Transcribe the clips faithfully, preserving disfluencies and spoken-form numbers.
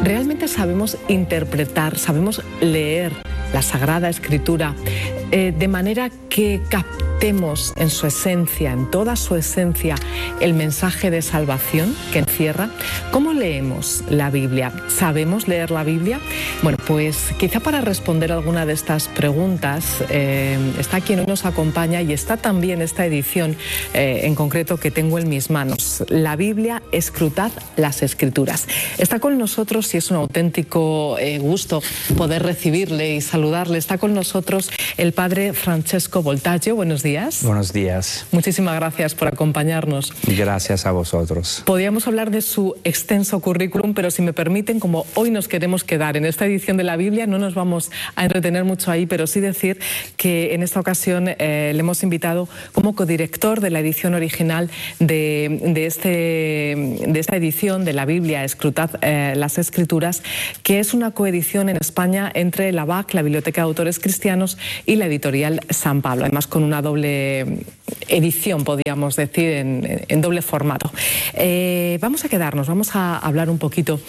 ¿realmente sabemos interpretar, sabemos leer la Sagrada Escritura eh, de manera que captemos en su esencia, en toda su esencia, el mensaje de salvación que encierra? ¿Cómo leemos la Biblia? ¿Sabemos leer la Biblia? Bueno, pues quizá para responder alguna de estas preguntas eh, está quien hoy nos acompaña y está también esta edición eh, en concreto que tengo en mis manos. La Biblia, escrutad las Escrituras. Está con nosotros y es un auténtico eh, gusto poder recibirle y saludarle. Está con nosotros el padre Francesco Voltaggio. Buenos días. Buenos días. Muchísimas gracias por acompañarnos. Gracias a vosotros. Podríamos hablar de su extenso currículum, pero si me permiten, como hoy nos queremos quedar en esta edición de la Biblia, no nos vamos a entretener mucho ahí, pero sí decir que en esta ocasión eh, le hemos invitado como codirector de la edición original de, de, este, de esta edición de la Biblia, Escrutad eh, las Escrituras, que es una coedición en España entre la B A C, la Biblioteca de Autores Cristianos, y la editorial San Pablo, además con una doble edición, podríamos decir, en, en doble formato. Eh, vamos a quedarnos, vamos a hablar un poquito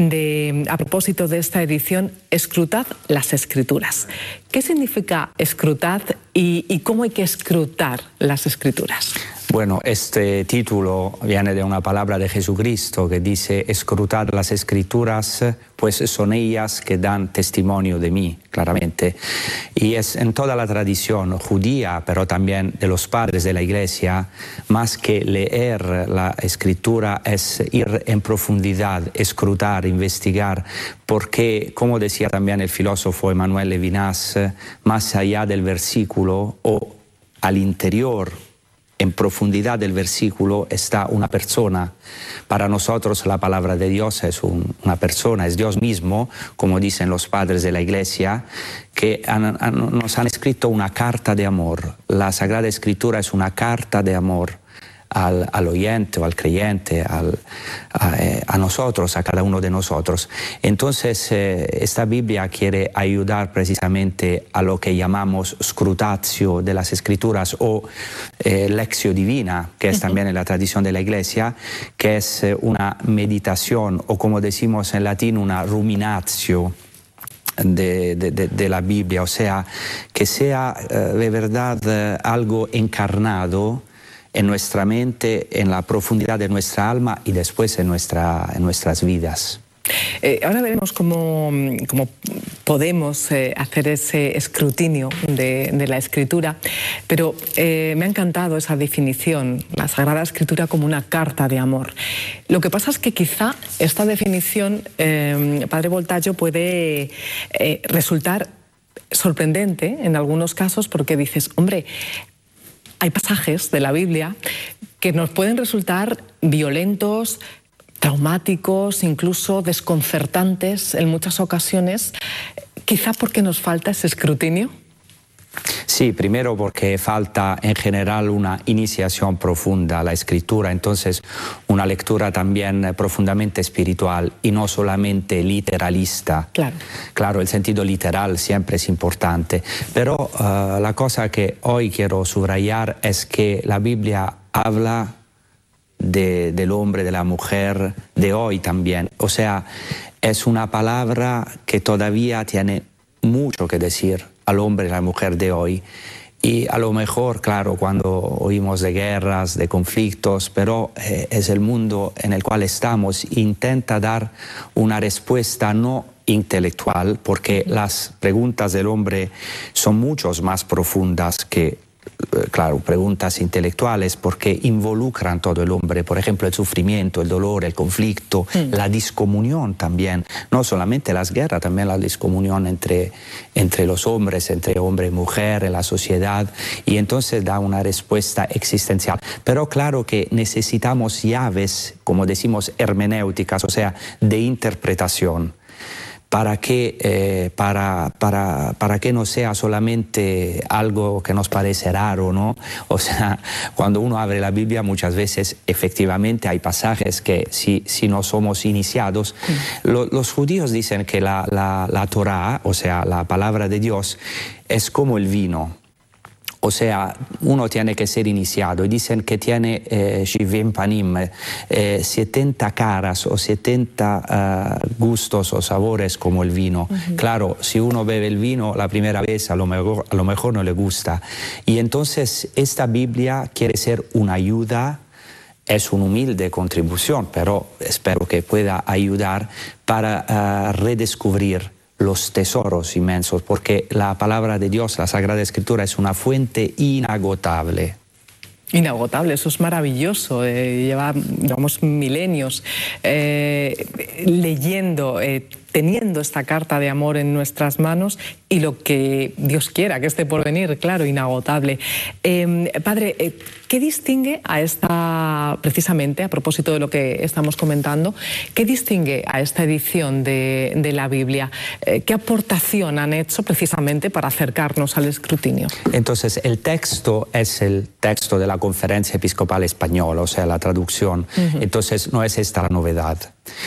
de, a propósito de esta edición, Escrutad las Escrituras. ¿Qué significa escrutad y, y cómo hay que escrutar las Escrituras? Bueno, este título viene de una palabra de Jesucristo que dice: escrutad las Escrituras, pues son ellas que dan testimonio de mí, claramente. Y es en toda la tradición judía, pero también de los padres de la Iglesia, más que leer la Escritura es ir en profundidad, escrutar, investigar, porque, como decía también el filósofo Emmanuel Levinas, más allá del versículo o al interior, en profundidad del versículo, está una persona. Para nosotros la palabra de Dios es un, una persona, es Dios mismo, como dicen los padres de la Iglesia, que han, han, nos han escrito una carta de amor. La Sagrada Escritura es una carta de amor al, al oyente o al creyente, al, a, a nosotros, a cada uno de nosotros. Entonces, eh, esta Biblia quiere ayudar precisamente a lo que llamamos scrutatio de las Escrituras o eh, lectio divina, que es también en la tradición de la Iglesia, que es eh, una meditación, o como decimos en latín, una ruminatio De, de, de la Biblia, o sea, que sea eh, de verdad eh, algo encarnado en nuestra mente, en la profundidad de nuestra alma y después en, nuestra, en nuestras vidas. Eh, ahora veremos cómo, cómo podemos eh, hacer ese escrutinio de, de la Escritura, pero eh, me ha encantado esa definición, la Sagrada Escritura como una carta de amor. Lo que pasa es que quizá esta definición, eh, padre Voltaggio, puede eh, resultar sorprendente en algunos casos, porque dices, hombre, hay pasajes de la Biblia que nos pueden resultar violentos, traumáticos, incluso desconcertantes en muchas ocasiones, quizá porque nos falta ese escrutinio. Sí, primero porque falta en general una iniciación profunda a la Escritura, entonces una lectura también profundamente espiritual y no solamente literalista. Claro, claro, el sentido literal siempre es importante, pero uh, la cosa que hoy quiero subrayar es que la Biblia habla de, del hombre, de la mujer, de hoy también. O sea, es una palabra que todavía tiene mucho que decir al hombre y a la mujer de hoy. Y a lo mejor, claro, cuando oímos de guerras, de conflictos, pero eh, es el mundo en el cual estamos, intenta dar una respuesta no intelectual, porque las preguntas del hombre son mucho más profundas que claro, preguntas intelectuales, porque involucran todo el hombre, por ejemplo, el sufrimiento, el dolor, el conflicto, mm. la discomunión también, no solamente las guerras, también la discomunión entre, entre los hombres, entre hombre y mujer, en la sociedad, y entonces da una respuesta existencial. Pero claro que necesitamos llaves, como decimos, hermenéuticas, o sea, de interpretación, para que, eh, para, para, para que no sea solamente algo que nos parece raro, ¿no? O sea, cuando uno abre la Biblia muchas veces efectivamente hay pasajes que si, si no somos iniciados, mm. lo, los judíos dicen que la, la, la Torá, o sea, la palabra de Dios, es como el vino. O sea, uno tiene que ser iniciado y dicen que tiene eh, panim, eh, setenta caras o setenta uh, gustos o sabores como el vino. Uh-huh. Claro, si uno bebe el vino la primera vez a lo, mejor, a lo mejor no le gusta. Y entonces esta Biblia quiere ser una ayuda. Es una humilde contribución, pero espero que pueda ayudar para uh, redescubrir los tesoros inmensos, porque la palabra de Dios, la Sagrada Escritura, es una fuente inagotable. Inagotable, eso es maravilloso. Eh, lleva, llevamos milenios eh, leyendo, eh, teniendo esta carta de amor en nuestras manos y lo que Dios quiera que esté por venir, claro, inagotable. Eh, padre, eh, ¿qué distingue a esta, precisamente a propósito de lo que estamos comentando, qué distingue a esta edición de, de la Biblia? Eh, ¿Qué aportación han hecho precisamente para acercarnos al escrutinio? Entonces, el texto es el texto de la Conferencia Episcopal Española, o sea, la traducción. Uh-huh. Entonces, no es esta la novedad.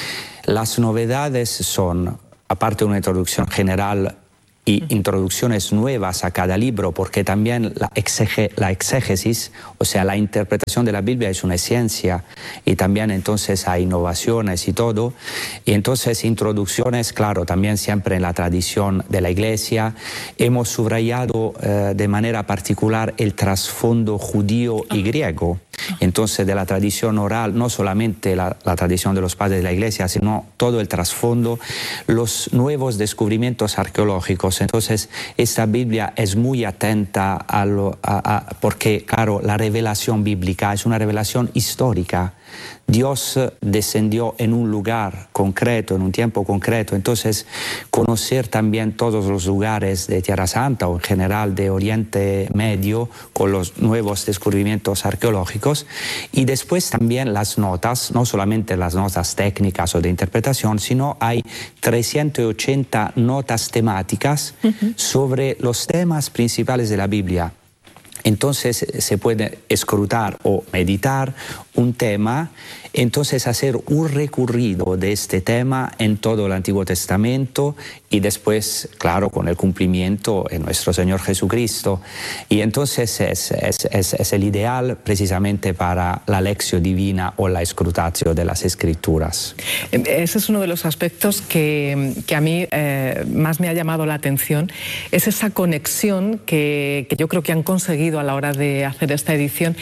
Las novedades son, aparte de una introducción general y introducciones nuevas a cada libro, porque también la, exege, la exégesis, o sea, la interpretación de la Biblia es una ciencia y también entonces hay innovaciones y todo. Y entonces introducciones, claro, también siempre en la tradición de la Iglesia. Hemos subrayado eh, de manera particular el trasfondo judío y griego. Entonces, de la tradición oral, no solamente la, la tradición de los padres de la Iglesia, sino todo el trasfondo, los nuevos descubrimientos arqueológicos. Entonces, esta Biblia es muy atenta a lo, a, a, porque, claro, la revelación bíblica es una revelación histórica. Dios descendió en un lugar concreto, en un tiempo concreto. Entonces, conocer también todos los lugares de Tierra Santa o en general de Oriente Medio con los nuevos descubrimientos arqueológicos. Y después también las notas, no solamente las notas técnicas o de interpretación, sino hay trescientas ochenta notas temáticas uh-huh. sobre los temas principales de la Biblia. Entonces se puede escrutar o meditar un tema, entonces hacer un recorrido de este tema en todo el Antiguo Testamento y después, claro, con el cumplimiento en nuestro Señor Jesucristo. Y entonces es, es, es, es el ideal precisamente para la lección divina o la escrutatio de las Escrituras. Ese es uno de los aspectos que, que a mí eh, más me ha llamado la atención, es esa conexión que, que yo creo que han conseguido a la hora de hacer esta edición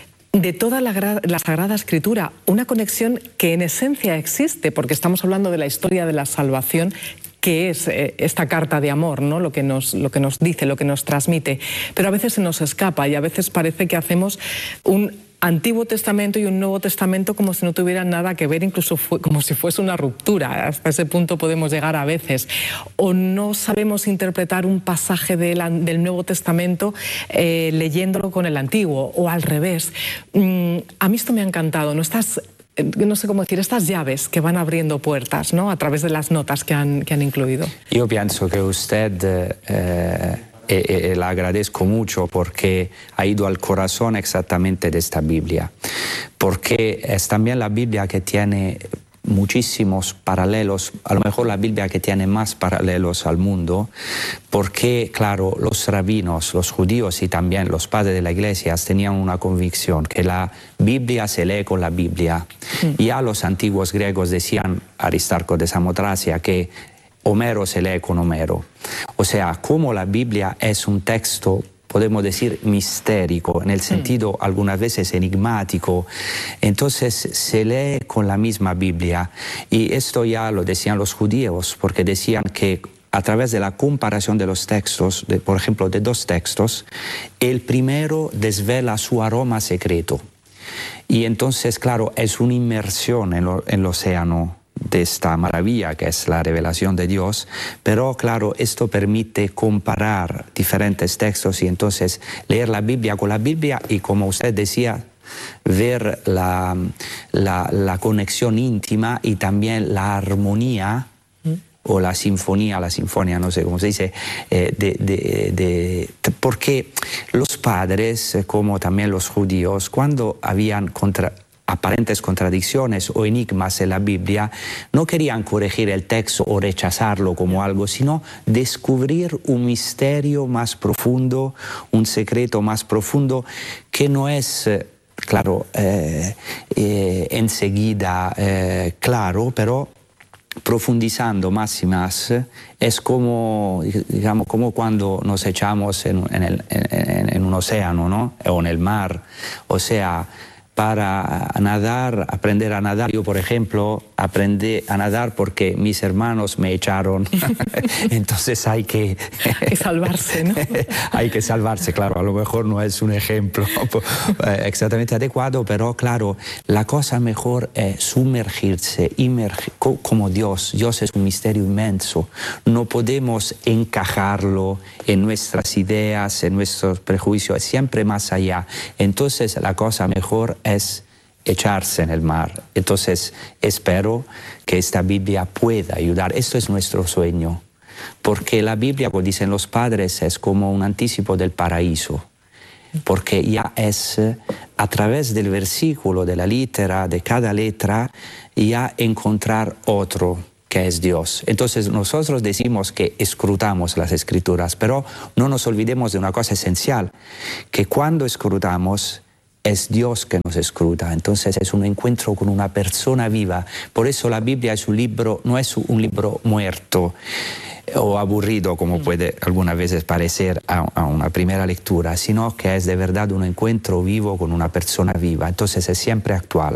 de toda la, la Sagrada Escritura, una conexión que en esencia existe, porque estamos hablando de la historia de la salvación, que es eh, esta carta de amor, ¿no? Lo que nos, lo que nos dice, lo que nos transmite, pero a veces se nos escapa y a veces parece que hacemos un Antiguo Testamento y un Nuevo Testamento como si no tuvieran nada que ver, incluso fue, como si fuese una ruptura. Hasta ese punto podemos llegar a veces. O no sabemos interpretar un pasaje del, del Nuevo Testamento eh, leyéndolo con el Antiguo, o al revés. Mm, a mí esto me ha encantado, ¿no? Estas, no sé cómo decir, estas llaves que van abriendo puertas, ¿no? A través de las notas que han, que han incluido. Yo pienso que usted... Eh... Eh, eh, la agradezco mucho porque ha ido al corazón exactamente de esta Biblia, porque es también la Biblia que tiene muchísimos paralelos, a lo mejor la Biblia que tiene más paralelos al mundo, porque, claro, los rabinos, los judíos y también los padres de la Iglesia tenían una convicción que la Biblia se lee con la Biblia. Mm. Ya los antiguos griegos decían, Aristarco de Samotracia, que Homero se lee con Homero. O sea, como la Biblia es un texto, podemos decir, mistérico, en el sentido mm. algunas veces enigmático, entonces se lee con la misma Biblia. Y esto ya lo decían los judíos, porque decían que a través de la comparación de los textos, de, por ejemplo, de dos textos, el primero desvela su aroma secreto. Y entonces, claro, es una inmersión en, lo, en el océano de esta maravilla que es la revelación de Dios, pero claro, esto permite comparar diferentes textos y entonces leer la Biblia con la Biblia y, como usted decía, ver la, la, la conexión íntima y también la armonía ¿Mm? o la sinfonía, la sinfonía, no sé cómo se dice, eh, de, de, de, porque los padres, como también los judíos, cuando habían contra aparentes contradicciones o enigmas en la Biblia, no querían corregir el texto o rechazarlo como algo, sino descubrir un misterio más profundo, un secreto más profundo que no es, claro, eh, eh, enseguida eh, claro, pero profundizando más y más, es como, digamos, como cuando nos echamos en, en, el, en, en un océano, ¿no? O en el mar. O sea, para nadar, aprender a nadar, yo por ejemplo aprendí a nadar porque mis hermanos me echaron, entonces hay que... que salvarse, ¿no? Hay que salvarse, claro, a lo mejor no es un ejemplo exactamente adecuado, pero claro, la cosa mejor es sumergirse, inmergir, como Dios. Dios es un misterio inmenso, no podemos encajarlo en nuestras ideas, en nuestros prejuicios, es siempre más allá. Entonces la cosa mejor es echarse en el mar. Entonces espero que esta Biblia pueda ayudar. Esto es nuestro sueño, porque la Biblia, como dicen los padres, es como un anticipo del paraíso, porque ya es a través del versículo, de la litera, de cada letra, ya encontrar otro que es Dios. Entonces nosotros decimos que escrutamos las Escrituras, pero no nos olvidemos de una cosa esencial, que cuando escrutamos es Dios que nos escruta, entonces es un encuentro con una persona viva. Por eso la Biblia es un libro, no es un libro muerto o aburrido como puede algunas veces parecer a, a una primera lectura, sino que es de verdad un encuentro vivo con una persona viva, entonces es siempre actual.